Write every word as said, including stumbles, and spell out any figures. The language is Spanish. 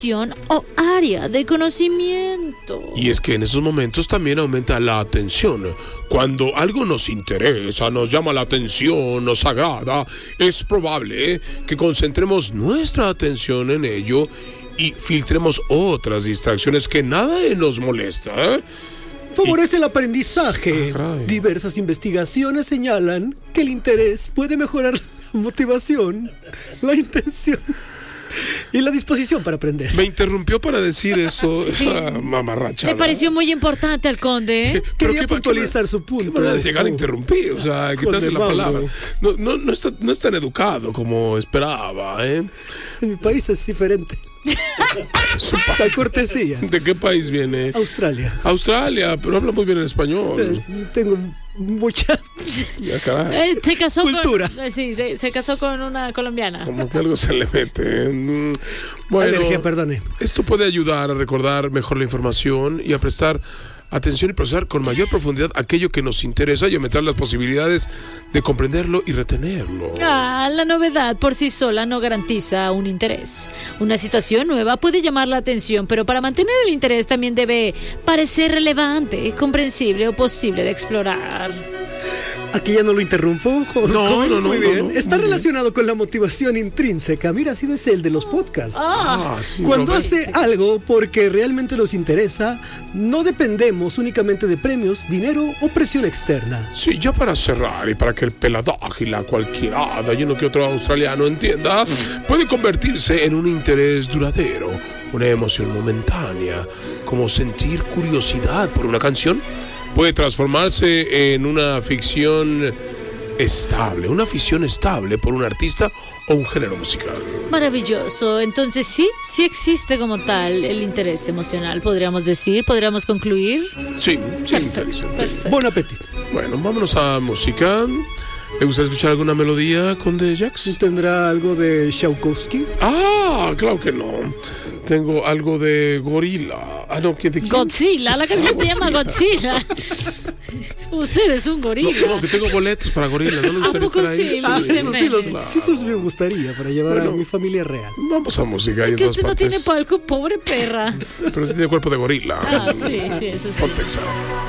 o área de conocimiento. Y es que en esos momentos también aumenta la atención. Cuando algo nos interesa, nos llama la atención, nos agrada, es probable que concentremos nuestra atención en ello y filtremos otras distracciones que nada nos molesta, ¿eh? Favorece el aprendizaje. Ah, Diversas investigaciones señalan que el interés puede mejorar la motivación, la intención y la disposición para aprender. Me interrumpió para decir eso, Sí. esa mamarrachada. Me pareció muy importante al conde, ¿eh? Pero Quería qué- puntualizar qué- su punto. Qué manera de llegar a Oh. interrumpir, o sea, quitarse la Conde palabra. Mauro. No, no, no, está, no es tan educado como esperaba, ¿eh? En mi país es diferente. La cortesía. ¿De qué país viene? Australia. Australia, pero habla muy bien el español. Eh, Tengo mucha Ya, caray. Eh, se casó Cultura. con eh, sí, se, se casó con una colombiana. Como que algo se le mete. ¿eh? Mm, Bueno, alergia, perdone. esto puede ayudar a recordar mejor la información y a prestar atención y procesar con mayor profundidad aquello que nos interesa y aumentar las posibilidades de comprenderlo y retenerlo. Ah, la novedad por sí sola no garantiza un interés. Una situación nueva puede llamar la atención, pero para mantener el interés también debe parecer relevante, comprensible o posible de explorar. Aquí ya no lo interrumpo, joven. No, Joven, no, no, Muy no, bien. no, Está muy relacionado con la motivación intrínseca. Mira, así es el de los podcasts. Ah, sí, Cuando lo hace ves. algo porque realmente nos interesa, no dependemos únicamente de premios, dinero o presión externa. Sí, ya para cerrar y para que el peladaje y la cualquierada y uno que otro australiano entienda, puede convertirse en un interés duradero, una emoción momentánea, como sentir curiosidad por una canción, puede transformarse en una ficción estable, una afición estable por un artista o un género musical. Maravilloso. Entonces sí, sí existe como tal el interés emocional, podríamos decir, podríamos concluir. Sí, sí, Perfecto, interesante. perfecto. Buen apetito. Bueno, vámonos a música. ¿Le gustaría escuchar alguna melodía con The Jax? ¿Tendrá algo de Tchaikovsky? Ah, claro que no. Tengo algo de Gorila. Ah, no, ¿quién de quién? Godzilla, la canción se llama Godzilla. Usted es un No, gorila. no, que tengo boletos para Gorila. ¿No le gustaría poco estar ahí? sí? Ah, Sí, eso sí, los, claro. esos me gustaría para llevar Bueno. a mi familia real. Vamos a música. ahí en Que todas usted no tiene partes. palco, pobre perra. Pero sí tiene cuerpo de gorila. Ah, sí, sí, eso sí. Ponte examen.